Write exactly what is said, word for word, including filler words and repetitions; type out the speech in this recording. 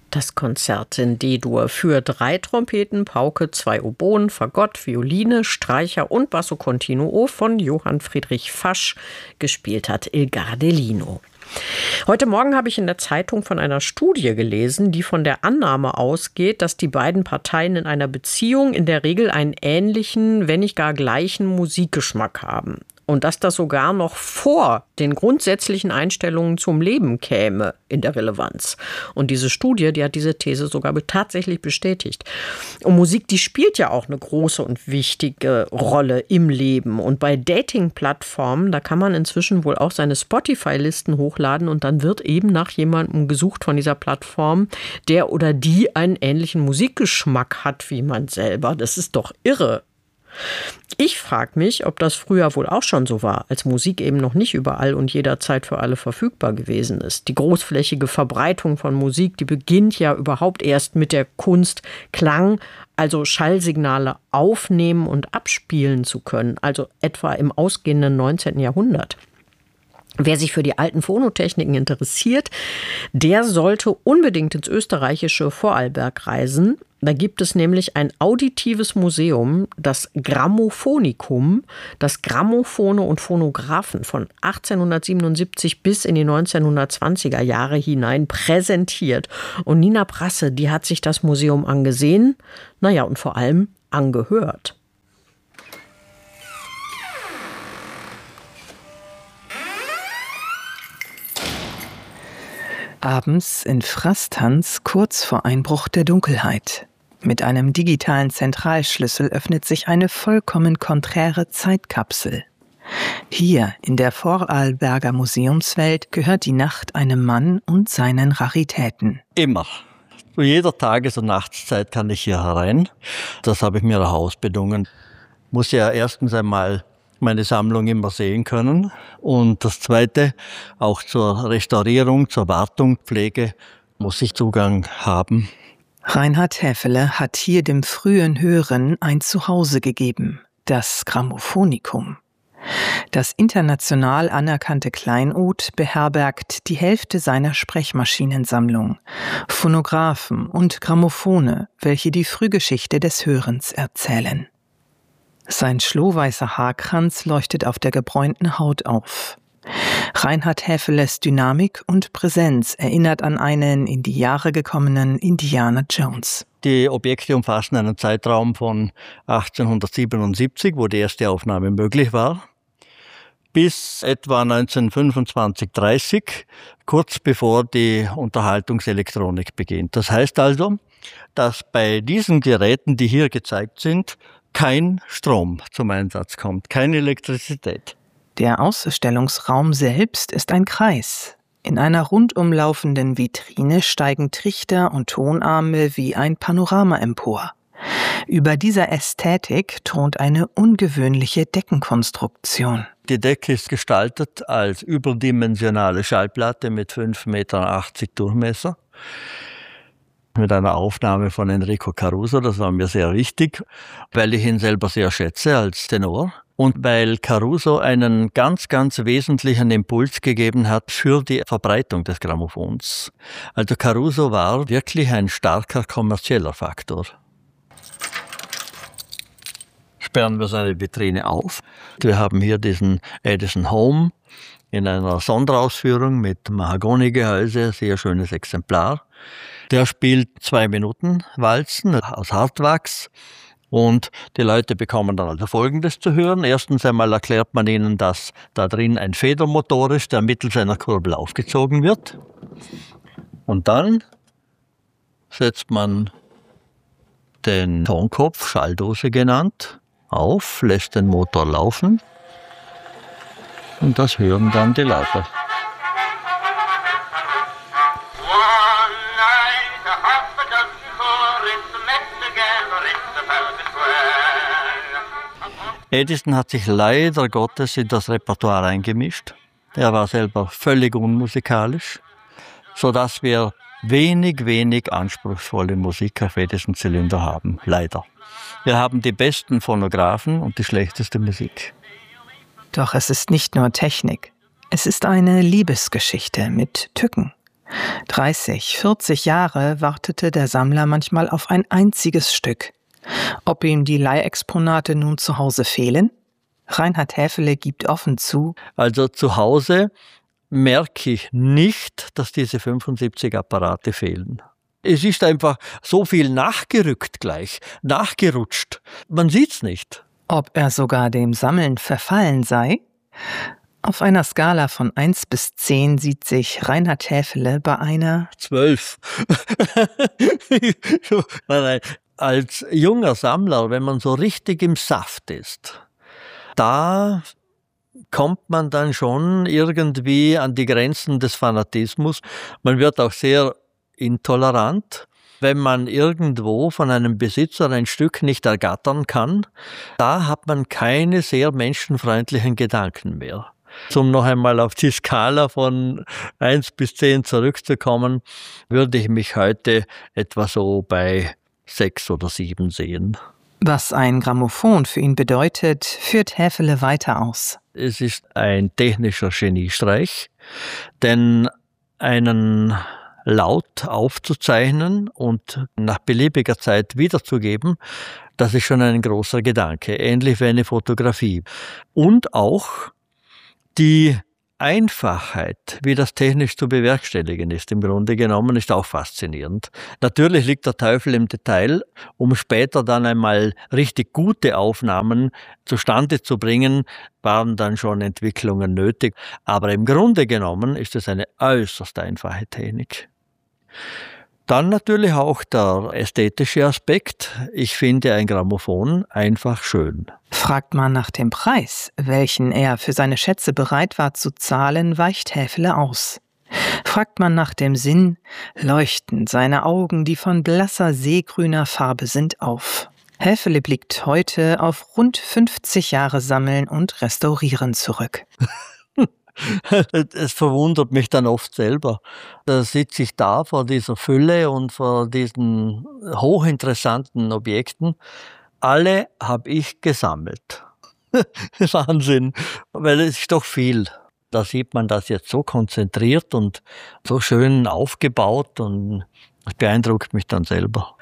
Das Konzert in D-Dur für drei Trompeten, Pauke, zwei Oboen, Fagott, Violine, Streicher und Basso Continuo von Johann Friedrich Fasch. Gespielt hat Il Gardelino. Heute Morgen habe ich in der Zeitung von einer Studie gelesen, die von der Annahme ausgeht, dass die beiden Parteien in einer Beziehung in der Regel einen ähnlichen, wenn nicht gar gleichen Musikgeschmack haben. Und dass das sogar noch vor den grundsätzlichen Einstellungen zum Leben käme in der Relevanz. Und diese Studie, die hat diese These sogar tatsächlich bestätigt. Und Musik, die spielt ja auch eine große und wichtige Rolle im Leben. Und bei Dating-Plattformen, da kann man inzwischen wohl auch seine Spotify-Listen hochladen und dann wird eben nach jemandem gesucht von dieser Plattform, der oder die einen ähnlichen Musikgeschmack hat wie man selber. Das ist doch irre. Ich frage mich, ob das früher wohl auch schon so war, als Musik eben noch nicht überall und jederzeit für alle verfügbar gewesen ist. Die großflächige Verbreitung von Musik, die beginnt ja überhaupt erst mit der Kunst, Klang, also Schallsignale aufnehmen und abspielen zu können, also etwa im ausgehenden neunzehnten Jahrhundert. Wer sich für die alten Phonotechniken interessiert, der sollte unbedingt ins österreichische Vorarlberg reisen. Da gibt es nämlich ein auditives Museum, das Grammophonikum, das Grammophone und Phonographen von achtzehnhundertsiebenundsiebzig bis in die neunzehnhundertzwanziger Jahre hinein präsentiert. Und Nina Brasse, die hat sich das Museum angesehen, naja, und vor allem angehört. Abends in Frastanz kurz vor Einbruch der Dunkelheit. Mit einem digitalen Zentralschlüssel öffnet sich eine vollkommen konträre Zeitkapsel. Hier in der Vorarlberger Museumswelt gehört die Nacht einem Mann und seinen Raritäten. Immer. Zu jeder Tages- und Nachtszeit kann ich hier herein. Das habe ich mir auch ausbedungen. Muss ja erstens einmal meine Sammlung immer sehen können. Und das Zweite, auch zur Restaurierung, zur Wartung, Pflege muss ich Zugang haben. Reinhard Häfele hat hier dem frühen Hören ein Zuhause gegeben, das Grammophonikum. Das international anerkannte Kleinod beherbergt die Hälfte seiner Sprechmaschinensammlung, Phonographen und Grammophone, welche die Frühgeschichte des Hörens erzählen. Sein schlohweißer Haarkranz leuchtet auf der gebräunten Haut auf. Reinhard Häfeles Dynamik und Präsenz erinnert an einen in die Jahre gekommenen Indiana Jones. Die Objekte umfassen einen Zeitraum von achtzehnhundertsiebenundsiebzig, wo die erste Aufnahme möglich war, bis etwa neunzehnhundertfünfundzwanzig dreißig, kurz bevor die Unterhaltungselektronik beginnt. Das heißt also, dass bei diesen Geräten, die hier gezeigt sind, kein Strom zum Einsatz kommt, keine Elektrizität. Der Ausstellungsraum selbst ist ein Kreis. In einer rundum laufenden Vitrine steigen Trichter und Tonarme wie ein Panorama empor. Über dieser Ästhetik thront eine ungewöhnliche Deckenkonstruktion. Die Decke ist gestaltet als überdimensionale Schallplatte mit fünf Komma achtzig Meter Durchmesser. Mit einer Aufnahme von Enrico Caruso, das war mir sehr wichtig, weil ich ihn selber sehr schätze als Tenor und weil Caruso einen ganz, ganz wesentlichen Impuls gegeben hat für die Verbreitung des Grammophons. Also Caruso war wirklich ein starker kommerzieller Faktor. Sperren wir seine Vitrine auf. Wir haben hier diesen Edison Home in einer Sonderausführung mit Mahagonigehäuse, sehr schönes Exemplar. Der spielt zwei Minuten Walzen aus Hartwachs und die Leute bekommen dann also Folgendes zu hören. Erstens einmal erklärt man ihnen, dass da drin ein Federmotor ist, der mittels einer Kurbel aufgezogen wird. Und dann setzt man den Tonkopf, Schalldose genannt, auf, lässt den Motor laufen und das hören dann die Leute. Edison hat sich leider Gottes in das Repertoire eingemischt. Er war selber völlig unmusikalisch, sodass wir wenig, wenig anspruchsvolle Musik auf Edison Zylinder haben, leider. Wir haben die besten Phonographen und die schlechteste Musik. Doch es ist nicht nur Technik. Es ist eine Liebesgeschichte mit Tücken. dreißig, vierzig Jahre wartete der Sammler manchmal auf ein einziges Stück. Ob ihm die Leihexponate nun zu Hause fehlen? Reinhard Häfele gibt offen zu: Also zu Hause merke ich nicht, dass diese fünfundsiebzig Apparate fehlen. Es ist einfach so viel nachgerückt gleich, nachgerutscht. Man sieht's nicht. Ob er sogar dem Sammeln verfallen sei? Auf einer Skala von eins bis zehn sieht sich Reinhard Häfele bei einer Zwölf. nein, nein. Als junger Sammler, wenn man so richtig im Saft ist, da kommt man dann schon irgendwie an die Grenzen des Fanatismus. Man wird auch sehr intolerant. Wenn man irgendwo von einem Besitzer ein Stück nicht ergattern kann, da hat man keine sehr menschenfreundlichen Gedanken mehr. Um noch einmal auf die Skala von eins bis zehn zurückzukommen, würde ich mich heute etwa so bei sechs oder sieben sehen. Was ein Grammophon für ihn bedeutet, führt Häfele weiter aus. Es ist ein technischer Geniestreich, denn einen Laut aufzuzeichnen und nach beliebiger Zeit wiederzugeben, das ist schon ein großer Gedanke, ähnlich wie eine Fotografie. Und auch die Einfachheit, wie das technisch zu bewerkstelligen ist, im Grunde genommen, ist auch faszinierend. Natürlich liegt der Teufel im Detail, um später dann einmal richtig gute Aufnahmen zustande zu bringen, waren dann schon Entwicklungen nötig. Aber im Grunde genommen ist es eine äußerst einfache Technik. Dann natürlich auch der ästhetische Aspekt. Ich finde ein Grammophon einfach schön. Fragt man nach dem Preis, welchen er für seine Schätze bereit war zu zahlen, weicht Häfele aus. Fragt man nach dem Sinn, leuchten seine Augen, die von blasser seegrüner Farbe sind, auf. Häfele blickt heute auf rund fünfzig Jahre Sammeln und Restaurieren zurück. Es verwundert mich dann oft selber. Da sitze ich da vor dieser Fülle und vor diesen hochinteressanten Objekten. Alle habe ich gesammelt. Wahnsinn, weil es ist doch viel. Da sieht man das jetzt so konzentriert und so schön aufgebaut und das beeindruckt mich dann selber.